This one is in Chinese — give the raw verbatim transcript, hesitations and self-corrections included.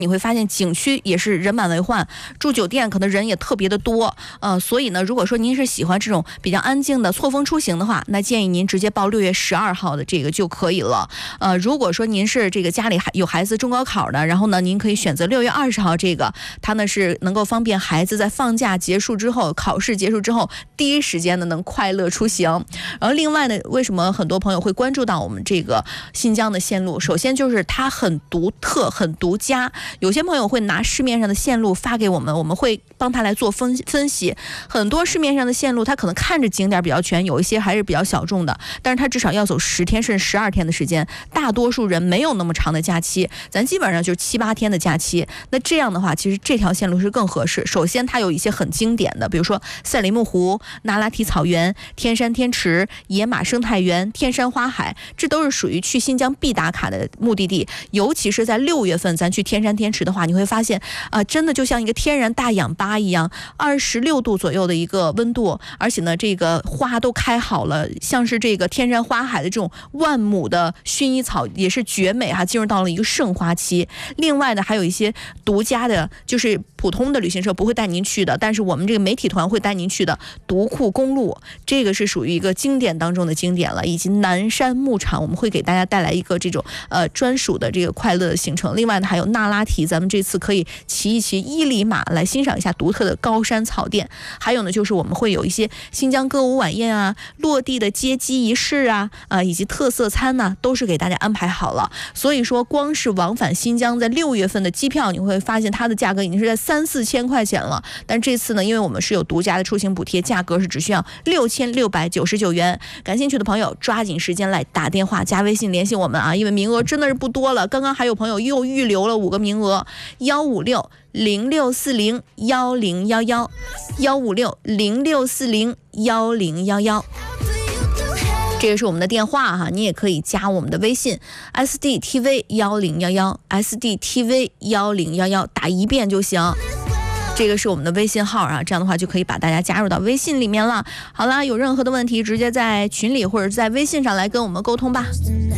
你会发现景区也是人满为患，住酒店可能人也特别的多，呃，所以呢，如果说您是喜欢这种比较安静的错峰出行的话，那建议您直接报六月十二号的这个就可以了。呃，如果说您是这个家里还有孩子中高考的，然后呢，您可以选择六月二十号这个，它呢是能够方便孩子在放假结束之后、考试结束之后第一时间的能快乐出行。然后另外呢，为什么很多朋友会关注到我们这个新疆的线路？首先就是它很独特、很独家。有些朋友会拿市面上的线路发给我们，我们会帮他来做分分析。很多市面上的线路，它可能看着景点比较全，有一些还是比较小众的，但是它至少要走十天甚至十二天的时间。大多数人没有那么长的假期，咱基本上就是七八天的假期。那这样的话，其实这条线路是更合适。首先，它有一些很经典的，比如说赛里木湖、那拉提草原、天山天池、野马生态园、天山花海，这都是属于去新疆必打卡的目的地。尤其是在六月份，咱去天山天池的话，你会发现啊、呃，真的就像一个天然大氧吧一样，二十六度左右的一个温度，而且呢，这个花都开好了，像是这个天山花海的这种万亩的薰衣草也是绝美哈、啊，进入到了一个盛花期。另外呢，还有一些独家的，就是普通的旅行社不会带您去的，但是我们这个媒体团会带您去的独库公路，这个是属于一个经典当中的经典了，以及南山牧场，我们会给大家带来一个这种呃专属的这个快乐的行程。另外呢，还有那拉提，咱们这次可以骑一骑伊犁马来欣赏一下独特的高山草甸。还有呢，就是我们会有一些新疆歌舞晚宴啊、落地的接机仪式啊，啊、呃、以及特色餐呢、啊，都是给大家安排好了。所以说，光是往返新疆在六月份的机票，你会发现它的价格已经是在三四千块钱了。但这次呢，因为我们是有独家的出行补贴，价格是只需要六千六百九十九元。感兴趣的朋友抓紧时间来打电话加微信联系我们啊，因为名额真的是不多了。刚刚还有朋友又预留了五个名额，幺五六零六四零幺零幺幺，幺五六零六四零幺零幺幺。这个是我们的电话哈，你也可以加我们的微信 S D T V 幺零幺幺 S D T V 幺零幺幺，打一遍就行。这个是我们的微信号啊，这样的话就可以把大家加入到微信里面了。好啦，有任何的问题直接在群里或者在微信上来跟我们沟通吧。